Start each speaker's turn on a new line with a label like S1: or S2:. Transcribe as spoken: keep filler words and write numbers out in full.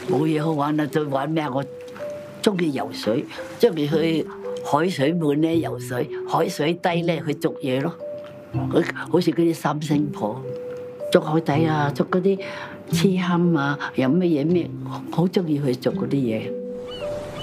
S1: 冇嘢好玩啦，再玩咩？我中意游水，中意去海水滿咧游水，海水低咧去捉嘢咯。好似嗰啲三星婆捉海底啊，捉嗰啲黐坑啊，有乜嘢咩，好中意去做嗰啲嘢。